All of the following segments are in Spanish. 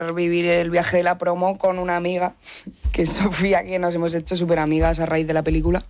vivir el viaje de la promo con una amiga, que es Sofía, que nos hemos hecho súper amigas a raíz de la película.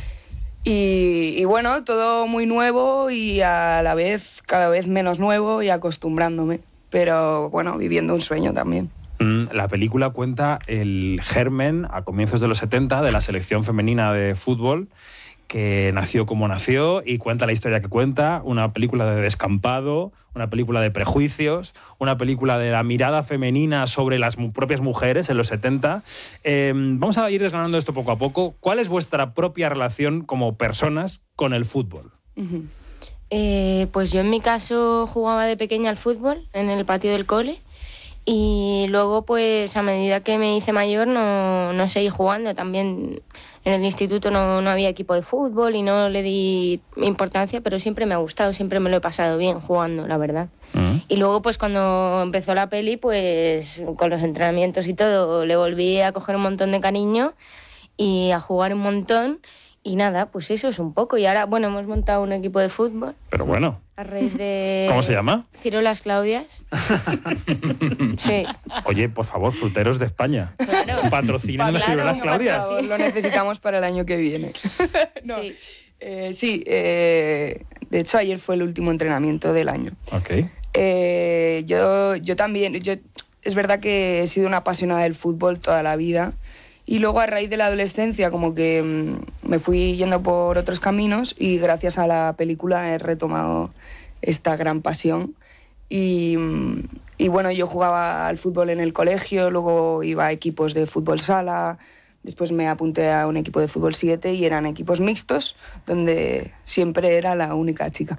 Y bueno, todo muy nuevo y a la vez cada vez menos nuevo y acostumbrándome. Pero bueno, viviendo un sueño también. La película cuenta el germen a comienzos de los 70 de la selección femenina de fútbol, que nació como nació y cuenta la historia que cuenta, una película de descampado, una película de prejuicios, una película de la mirada femenina sobre las propias mujeres en los 70. Vamos a ir desgranando esto poco a poco. ¿Cuál es vuestra propia relación como personas con el fútbol? Pues yo en mi caso jugaba de pequeña al fútbol en el patio del cole. Y luego, pues a medida que me hice mayor, no seguí jugando. También en el instituto no había equipo de fútbol y no le di importancia, pero siempre me ha gustado, siempre me lo he pasado bien jugando, la verdad. Y luego, pues cuando empezó la peli, pues con los entrenamientos y todo, le volví a coger un montón de cariño y a jugar un montón. Y nada, pues eso es un poco. Y ahora, bueno, hemos montado un equipo de fútbol. Pero bueno. A raíz de... ¿Cómo se llama? Ciruelas Claudias. Sí. Oye, por favor, Fruteros de España. Claro. Patrocinen las Ciruelas Claudias. Lo necesitamos para el año que viene. No. Sí. De hecho, ayer fue el último entrenamiento del año. Ok. Yo también... es verdad que he sido una apasionada del fútbol toda la vida. Y luego a raíz de la adolescencia como que me fui yendo por otros caminos y gracias a la película he retomado esta gran pasión. Y bueno, yo jugaba al fútbol en el colegio, luego iba a equipos de fútbol sala, después me apunté a un equipo de fútbol 7 y eran equipos mixtos donde siempre era la única chica.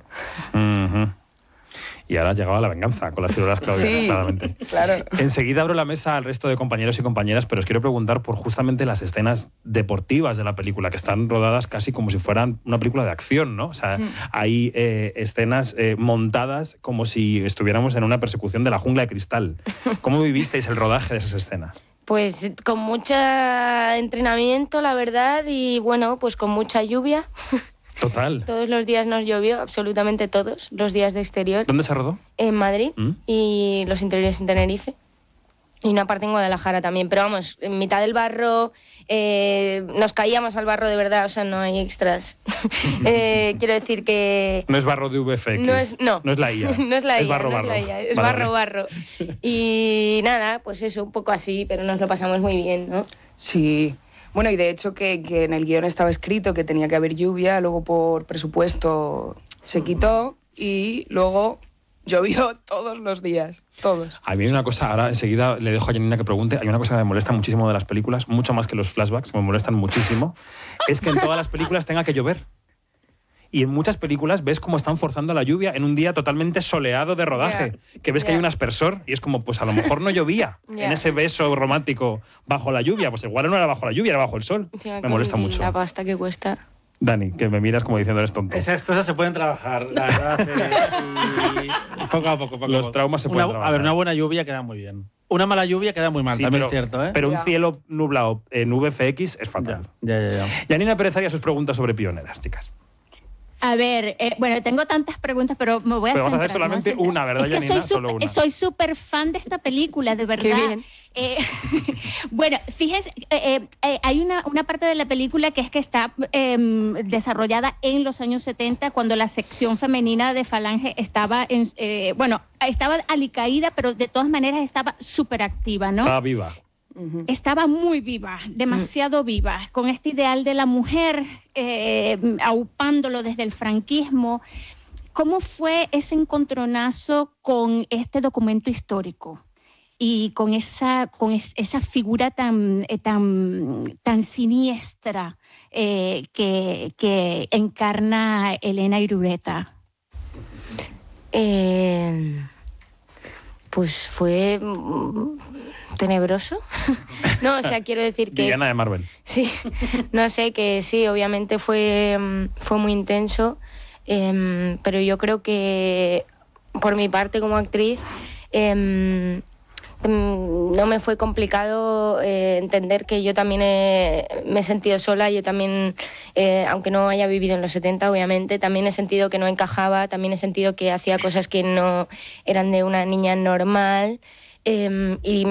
Y ahora ha llegado la venganza con las Ciruelas Claudias, sí, claramente. Claro. Enseguida abro la mesa al resto de compañeros y compañeras, pero os quiero preguntar por justamente las escenas deportivas de la película, que están rodadas casi como si fueran una película de acción, ¿no? O sea, hay escenas montadas como si estuviéramos en una persecución de la jungla de cristal. ¿Cómo vivisteis el rodaje de esas escenas? Pues con mucho entrenamiento, la verdad, y bueno, pues con mucha lluvia. Total. Todos los días nos llovió, absolutamente todos los días de exterior. ¿Dónde se rodó? En Madrid y los interiores en Tenerife. Y una parte en Guadalajara también. Pero vamos, en mitad del barro, nos caíamos al barro de verdad, o sea, no hay extras. Quiero decir que... No es barro de VFX. No es la IA. No es la IA, es barro, no barro. es la IA, es barro. Y nada, pues eso, un poco así, pero nos lo pasamos muy bien, ¿no? Sí. Bueno, y de hecho que en el guión estaba escrito que tenía que haber lluvia, luego por presupuesto se quitó y luego llovió todos los días, todos. A mí hay una cosa, ahora enseguida le dejo a Janina que pregunte, hay una cosa que me molesta muchísimo de las películas, mucho más que los flashbacks, me molestan muchísimo, es que en todas las películas tenga que llover. Y en muchas películas ves cómo están forzando la lluvia en un día totalmente soleado de rodaje. Que ves que hay un aspersor y es como, pues a lo mejor no llovía en ese beso romántico bajo la lluvia. Pues igual no era bajo la lluvia, era bajo el sol. Me molesta mucho. La pasta que cuesta. Dani, que me miras como diciendo eres tonto. Esas cosas se pueden trabajar, la verdad. Y poco a poco. Los traumas se pueden trabajar. A ver, una buena lluvia queda muy bien. Una mala lluvia queda muy mal, también es cierto, ¿eh? Pero un cielo nublado en VFX es fatal. Ya. Janina Pérez Arias, sus preguntas sobre Pioneras, chicas. A ver, bueno, tengo tantas preguntas, pero me voy a pero centrar. Vamos a hacer solamente una, ¿verdad, es que Janina? soy súper fan de esta película, de verdad. Qué bien. Bueno, fíjense, hay una parte de la película que es que está desarrollada en los años 70, cuando la sección femenina de Falange estaba, estaba alicaída, pero de todas maneras estaba súper activa, ¿no? Estaba viva. Estaba muy viva, demasiado viva, con este ideal de la mujer, aupándolo desde el franquismo. ¿Cómo fue ese encontronazo con este documento histórico y con esa figura tan siniestra que encarna Elena Irureta? Pues fue tenebroso. No, o sea, quiero decir que... Villana de Marvel. Sí, no sé, que sí, obviamente fue muy intenso, pero yo creo que por mi parte como actriz no me fue complicado entender que yo también me he sentido sola, yo también, aunque no haya vivido en los 70, obviamente, también he sentido que no encajaba, también he sentido que hacía cosas que no eran de una niña normal, y